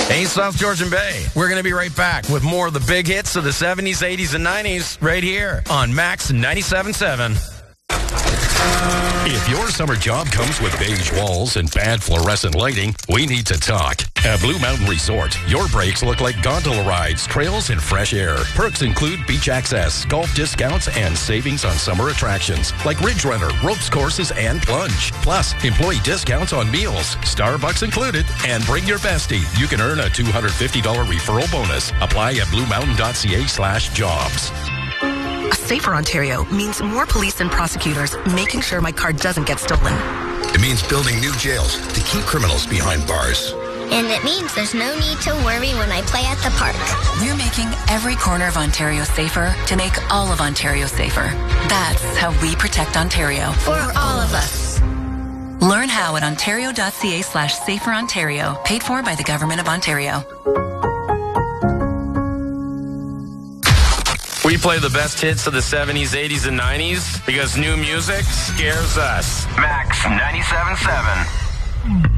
Hey, South Georgian Bay. We're going to be right back with more of the big hits of the 70s, 80s, and 90s right here on Max 97.7. If your summer job comes with beige walls and bad fluorescent lighting, we need to talk. At Blue Mountain Resort, your breaks look like gondola rides, trails, and fresh air. Perks include beach access, golf discounts, and savings on summer attractions like Ridge Runner, ropes courses, and plunge. Plus, employee discounts on meals, Starbucks included, and bring your bestie. You can earn a $250 referral bonus. Apply at bluemountain.ca/jobs. A safer Ontario means more police and prosecutors making sure my car doesn't get stolen. It means building new jails to keep criminals behind bars. And it means there's no need to worry when I play at the park. We're making every corner of Ontario safer to make all of Ontario safer. That's how we protect Ontario. For all of us. Learn how at ontario.ca/saferontario. Paid for by the Government of Ontario. We play the best hits of the 70s, 80s, and 90s because new music scares us. Max 97.7.